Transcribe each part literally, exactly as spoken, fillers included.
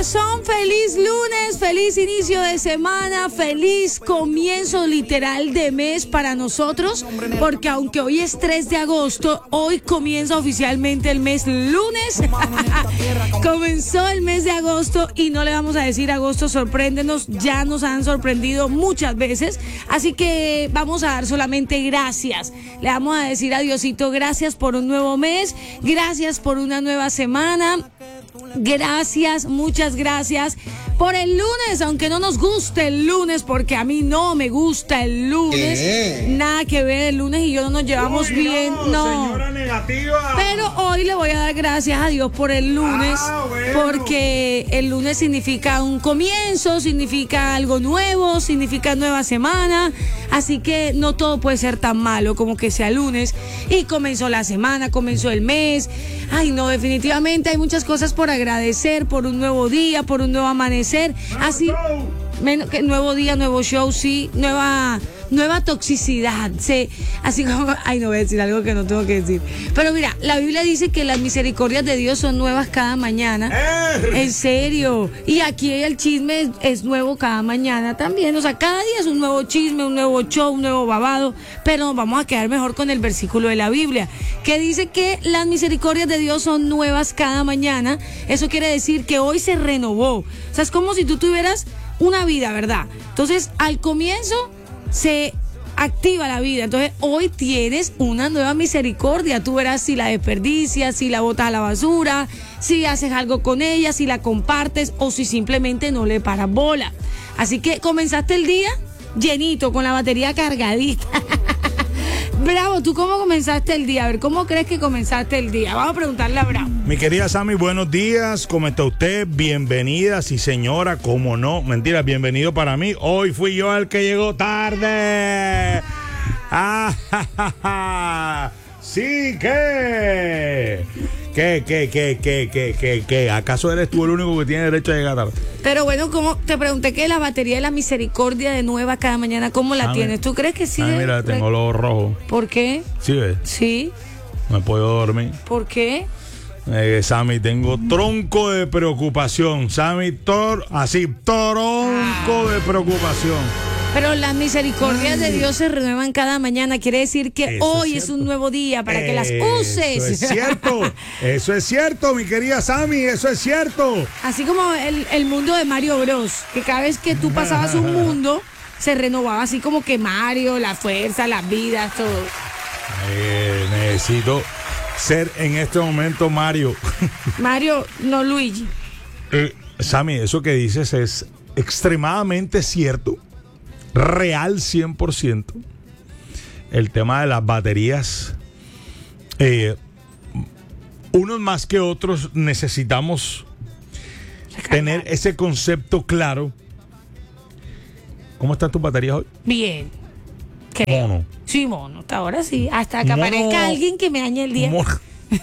corazón, feliz lunes, feliz inicio de semana, feliz comienzo literal de mes para nosotros, porque aunque hoy es tres de agosto, hoy comienza oficialmente el mes lunes. Comenzó el mes de agosto y no le vamos a decir agosto, sorpréndenos, ya nos han sorprendido muchas veces, así que vamos a dar solamente gracias. Le vamos a decir a Diosito gracias por un nuevo mes, gracias por una nueva semana. Gracias, muchas gracias por el lunes, aunque no nos guste el lunes, porque a mí no me gusta el lunes. ¿Qué? Nada que ver, el lunes y yo no nos llevamos Uy, bien, no, no. Señora negativa. Pero hoy le voy a dar gracias a Dios por el lunes, ah, bueno. porque el lunes significa un comienzo, significa algo nuevo, significa nueva semana, así que no todo puede ser tan malo como que sea lunes y comenzó la semana, comenzó el mes. Ay, no, definitivamente hay muchas cosas por agradecer, por un nuevo día, por un nuevo amanecer, así, menos que nuevo día, nuevo show, sí, nueva, nueva toxicidad, sí, así como, ay, no voy a decir algo que no tengo que decir, pero mira, la Biblia dice que las misericordias de Dios son nuevas cada mañana, en serio, y aquí el chisme es, es nuevo cada mañana también, o sea, cada día es un nuevo chisme, un nuevo show, un nuevo babado, pero nos vamos a quedar mejor con el versículo de la Biblia, que dice que las misericordias de Dios son nuevas cada mañana. Eso quiere decir que hoy se renovó, o sea, es como si tú tuvieras una vida, ¿verdad? Entonces, al comienzo se activa la vida, entonces hoy tienes una nueva misericordia, tú verás si la desperdicias, si la botas a la basura, si haces algo con ella, si la compartes o si simplemente no le paras bola. Así que comenzaste el día llenito, con la batería cargadita. Bravo, ¿tú cómo comenzaste el día? A ver, ¿cómo crees que comenzaste el día? Vamos a preguntarle a Bravo. Mi querida Sammy, buenos días. ¿Cómo está usted? Bienvenida, sí señora, ¿cómo no? Mentira, bienvenido para mí. Hoy fui yo el que llegó tarde. Ah, ja, ja, ja. Sí, ¿qué? ¿Qué, qué, qué, qué, qué, qué, qué? ¿Acaso eres tú el único que tiene derecho a llegar tarde? Pero bueno, como te pregunté que la batería de la misericordia de nueva cada mañana, ¿cómo la ah, tienes? ¿Tú crees que sí? Ah, mira, tengo los ojos rojos. ¿Por qué? ¿Sí ves? Sí. No puedo dormir. ¿Por qué? Eh, Sammy, tengo tronco de preocupación. Sammy, tor así, tronco ah. de preocupación. Pero las misericordias de Dios se renuevan cada mañana. Quiere decir que eso hoy es, es un nuevo día para que las uses. Eso es cierto. Eso es cierto, mi querida Sammy. Eso es cierto. Así como el, el mundo de Mario Bros. Que cada vez que tú pasabas un mundo, se renovaba así como que Mario, la fuerza, las vidas, todo. Eh, necesito ser en este momento Mario. Mario, no Luigi. Eh, Sammy, eso que dices es extremadamente cierto. Real cien por ciento. El tema de las baterías, eh, unos más que otros necesitamos tener ese concepto claro. ¿Cómo están tus baterías hoy? Bien. Creo. Mono. Sí, mono. Hasta ahora sí. Hasta que mono, aparezca alguien que me dañe el día. Mono.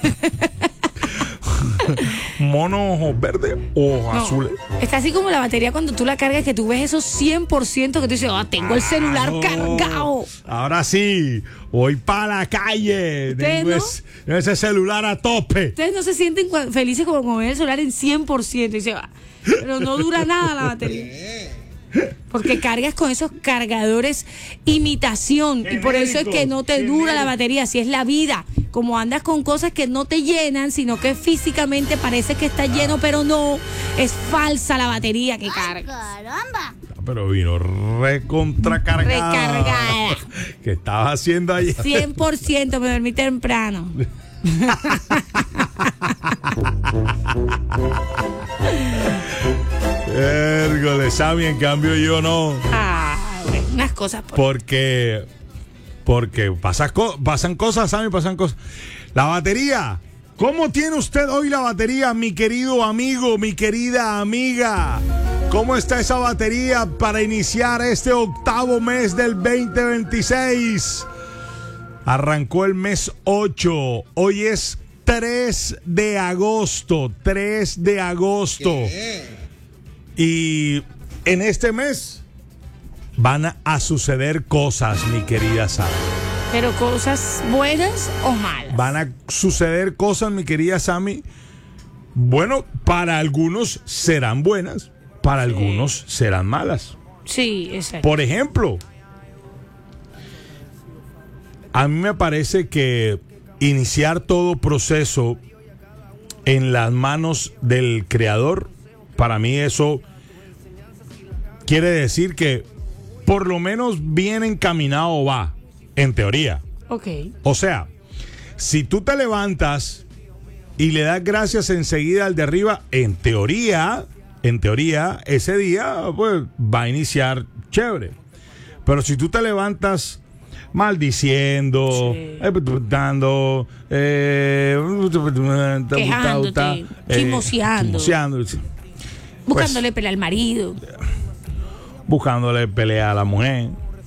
¿Mono ojos verdes o ojos no, azules? Está así como la batería cuando tú la cargas, que tú ves esos cien por ciento que tú dices, oh, tengo el celular ah, no. cargado. Ahora sí, voy para la calle. Tengo no? ese, ese celular a tope. Ustedes no se sienten felices como con el celular en cien por ciento. Y se va. Pero no dura nada la batería. Porque cargas con esos cargadores imitación y por eso es que no te dura la batería. Así es la vida, como andas con cosas que no te llenan, sino que físicamente parece que está lleno, pero no, es falsa la batería que carga. ¡Ay, caramba! Pero vino recontracargada. Recargada. ¿Qué estabas haciendo ayer? cien por ciento, me dormí temprano. Érgole, Sammy, en cambio yo no. Ah, bueno, unas cosas. Por... Porque, porque pasan, co pasan cosas, Sammy, pasan cosas. La batería. ¿Cómo tiene usted hoy la batería, mi querido amigo, mi querida amiga? ¿Cómo está esa batería para iniciar este octavo mes del veinte veintiséis? Arrancó el mes ocho. Hoy es tres de agosto. tres de agosto. ¿Qué? Y en este mes van a, a suceder cosas, mi querida Sara. ¿Pero cosas buenas o malas? Van a suceder cosas, mi querida Sammy, bueno, para algunos serán buenas, para Sí. algunos serán malas. Sí, exacto. Por ejemplo, a mí me parece que iniciar todo proceso en las manos del creador, para mí eso quiere decir que por lo menos bien encaminado va, en teoría. Ok. O sea, si tú te levantas y le das gracias enseguida al de arriba, en teoría, en teoría, ese día pues va a iniciar chévere. Pero si tú te levantas maldiciendo, Sí. eh, dando, eh, Quejándote, eh, chismoseando. chismoseando, Buscándole pelea al marido. buscándole pelea a la mujer.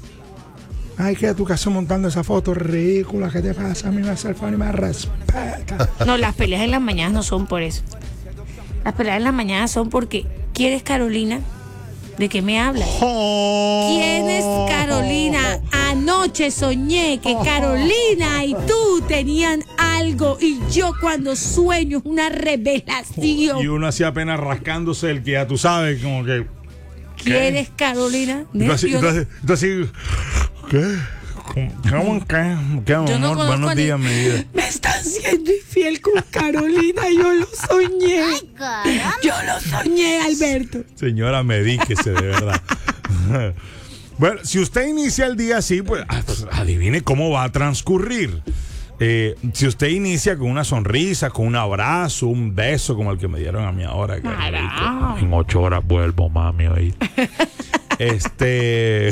Ay, ¿qué tú que haces montando esa foto ridícula? ¿Qué te pasa? A mí me hace el favor y me respeta. No, las peleas en las mañanas no son por eso. Las peleas en las mañanas son porque ¿quieres Carolina? ¿De qué me hablas? ¿Quién es Carolina? Anoche soñé que Carolina y tú tenían algo y yo cuando sueño es una Y revelación. uno así apenas rascándose el que ya tú sabes, como que... ¿Quién es Carolina? Y tú así, Yo y tú no- así, y tú así, ¿qué? ¿Cómo que? ¿Qué yo no amor? conozco Buenos a ni- días, mi vida. Me están siendo infiel con Carolina, yo lo soñé. Yo lo soñé, Alberto. Señora, medíquese, de verdad. Bueno, si usted inicia el día así, pues, ah, pues, adivine cómo va a transcurrir. Eh, si usted inicia con una sonrisa, con un abrazo, un beso como el que me dieron a mí ahora, que Carajo. en ocho horas vuelvo, mami, hoy. Este,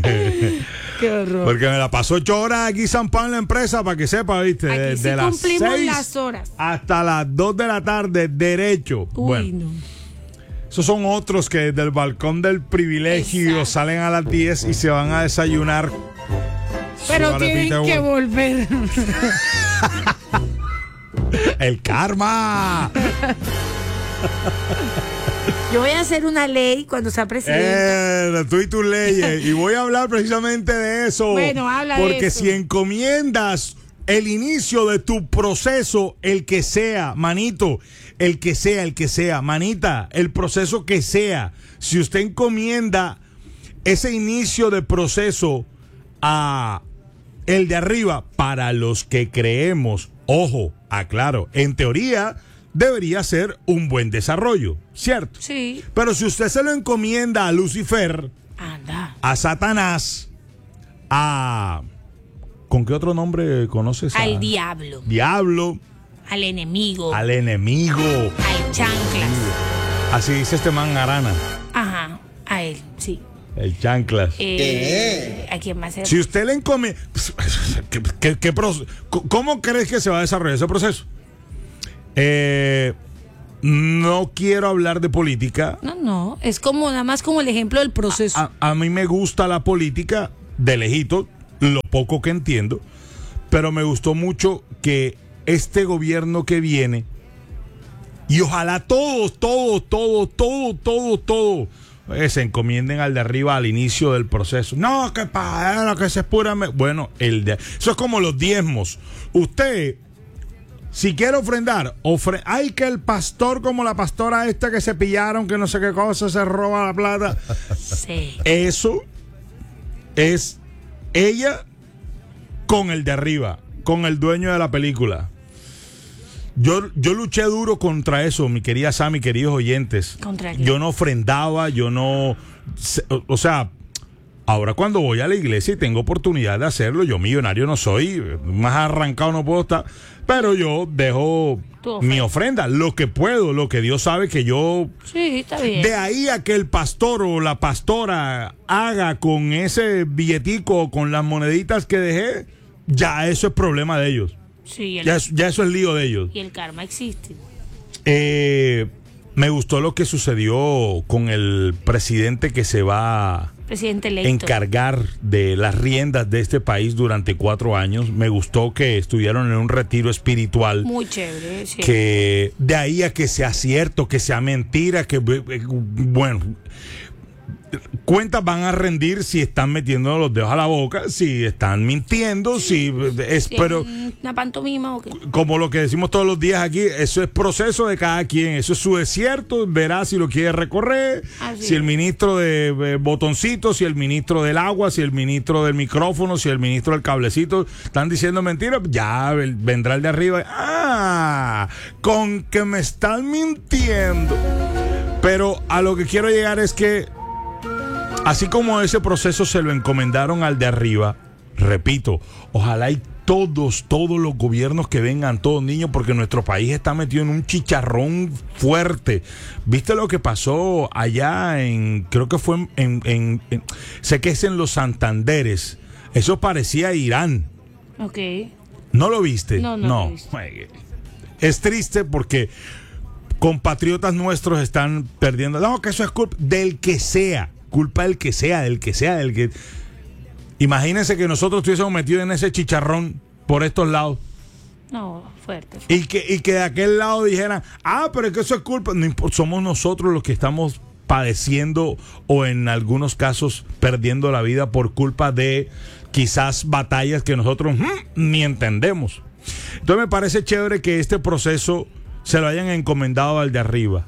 Qué horror. porque me la pasó ocho horas aquí San Pablo en la empresa, para que sepa, viste, Aquí desde sí las cumplimos seis las horas. hasta las dos de la tarde, derecho. Uy, Bueno, no. esos son otros que desde el balcón del privilegio Exacto. salen a las diez y se van a desayunar. Pero su tienen alepita de que huevo. volver. ¡El karma! Yo voy a hacer una ley cuando sea presidente. Eh, tú y tus leyes. Y voy a hablar precisamente de eso. Bueno, habla de Porque eso. si encomiendas el inicio de tu proceso, el que sea, manito, el que sea, el que sea, manita, el proceso que sea, si usted encomienda ese inicio de proceso a el de arriba, para los que creemos, ojo, aclaro, en teoría debería ser un buen desarrollo, ¿cierto? Sí. Pero si usted se lo encomienda a Lucifer, Anda. a Satanás, a... ¿Con qué otro nombre conoces? Al a... diablo. Diablo, Al enemigo. al enemigo. Al chanclas. Así dice este man Arana, Ajá. A él, sí. el chanclas. Eh, ¿A quién más? Si usted le encomienda... ¿Qué, qué- qué proce- ¿Cómo crees que se va a desarrollar ese proceso? Eh, no quiero hablar de política. No, no. Es como nada más como el ejemplo del proceso. A, a mí me gusta la política de lejito, lo poco que entiendo, pero me gustó mucho que este gobierno que viene, y ojalá todos, todos, todos, todos, todos, todos, eh, se encomienden al de arriba al inicio del proceso. No, que para lo que se es pura... me- Bueno, el de, eso es como los diezmos. Usted... Si quiere ofrendar, ofre hay que el pastor como la pastora esta que se pillaron, que no sé qué cosa, se roba la plata. Sí. Eso es ella con el de arriba, con el dueño de la película. Yo, yo luché duro contra eso, mi querida Sammy, queridos oyentes. ¿Contra qué? Yo no ofrendaba, yo no... O, o sea... Ahora cuando voy a la iglesia y tengo oportunidad de hacerlo, yo millonario no soy, más arrancado no puedo estar, pero yo dejo Tu ofrenda. mi ofrenda, lo que puedo, lo que Dios sabe que yo... Sí, está bien. De ahí a que el pastor o la pastora haga con ese billetico o con las moneditas que dejé, ya eso es problema de ellos, Sí, el- ya, es- ya eso es lío de ellos. y el karma existe. Eh, me gustó lo que sucedió con el presidente que se va... Presidente electo. encargar de las riendas de este país durante cuatro años. Me gustó que estuvieron en un retiro espiritual. Muy chévere, sí. Que de ahí a que sea cierto, que sea mentira, que bueno, cuentas van a rendir si están metiendo los dedos a la boca, si están mintiendo, si es, Sí, pero ¿una pantomima o qué? como lo que decimos todos los días aquí, eso es proceso de cada quien, eso es su desierto, verá si lo quiere recorrer, Así si el es. ministro de eh, botoncitos, si el ministro del agua, si el ministro del micrófono, si el ministro del cablecito están diciendo mentiras, ya vel- vendrá el de arriba, ah, con que me están mintiendo. Pero a lo que quiero llegar es que así como ese proceso se lo encomendaron al de arriba, repito, ojalá y todos, todos los gobiernos que vengan, todos niños, porque nuestro país está metido en un chicharrón fuerte. ¿Viste lo que pasó allá en, creo que fue en, en- en- en- sé que es en los Santanderes? Eso parecía Irán. Ok. ¿No lo viste? No, no lo he visto. Es triste porque compatriotas nuestros están perdiendo. No, que eso es culpa del que sea. Culpa del que sea, del que sea, del que... Imagínense que nosotros estuviésemos metidos en ese chicharrón por estos lados No, fuerte. fuerte. y que, y que de aquel lado dijeran, ah, pero es que eso es culpa. No importa, somos nosotros los que estamos padeciendo o en algunos casos perdiendo la vida por culpa de quizás batallas que nosotros mm, ni entendemos. Entonces me parece chévere que este proceso se lo hayan encomendado al de arriba.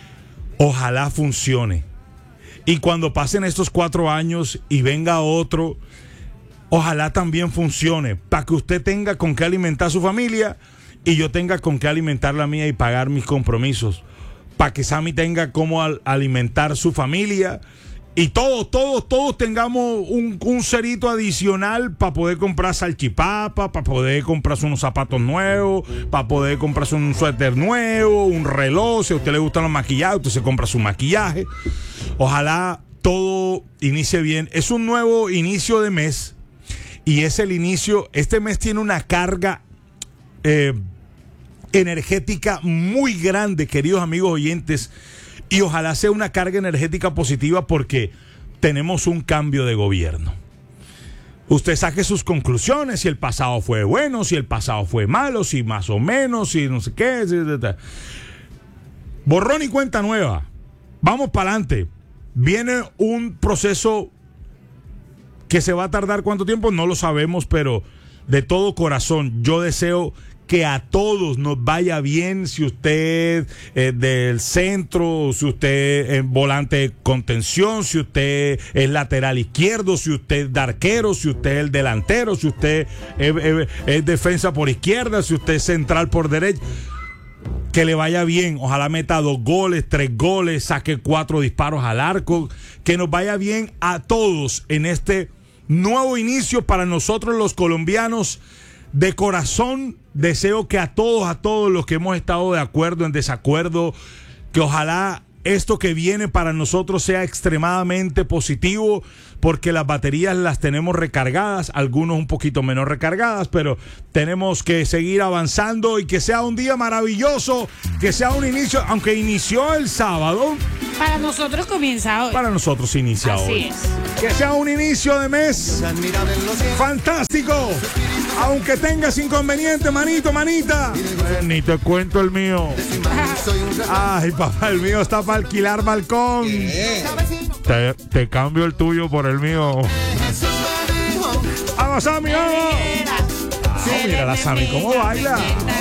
Ojalá funcione. Y cuando pasen estos cuatro años y venga otro, ojalá también funcione, para que usted tenga con qué alimentar a su familia y yo tenga con qué alimentar la mía y pagar mis compromisos. Para que Sammy tenga cómo al- alimentar su familia y todos, todos, todos tengamos un, un cerito adicional para poder comprar salchipapa, para poder comprarse unos zapatos nuevos, para poder comprarse un suéter nuevo, un reloj. Si a usted le gustan los maquillajes, usted se compra su maquillaje. Ojalá todo inicie bien. Es un nuevo inicio de mes y es el inicio. Este mes tiene una carga eh, energética muy grande, queridos amigos oyentes, y ojalá sea una carga energética positiva porque tenemos un cambio de gobierno. Usted saque sus conclusiones, si el pasado fue bueno, si el pasado fue malo, si más o menos, si no sé qué. Si, si, si. Borrón y cuenta nueva. Vamos para adelante. Viene un proceso que se va a tardar cuánto tiempo, no lo sabemos, pero de todo corazón yo deseo que a todos nos vaya bien. Si usted es del centro, si usted es volante de contención, si usted es lateral izquierdo, si usted es de arquero, si usted es el delantero, si usted es, es- es defensa por izquierda, si usted es central por derecha, que le vaya bien. Ojalá meta dos goles, tres goles, saque cuatro disparos al arco, que nos vaya bien a todos en este nuevo inicio para nosotros los colombianos. De corazón deseo que a todos, a todos los que hemos estado de acuerdo, en desacuerdo, que ojalá esto que viene para nosotros sea extremadamente positivo, porque las baterías las tenemos recargadas, algunos un poquito menos recargadas, pero tenemos que seguir avanzando y que sea un día maravilloso, que sea un inicio, aunque inició el sábado, Para nosotros comienza hoy. para nosotros inicia Así hoy. es. Que sea un inicio de mes fantástico, aunque tengas inconveniente, manito, manita. Eh, ni te cuento el mío. Ay, papá, el mío está para alquilar balcón. Te, te cambio el tuyo por el mío. Vamos, Sammy, vamos. Ah, mira la Sammy, cómo baila.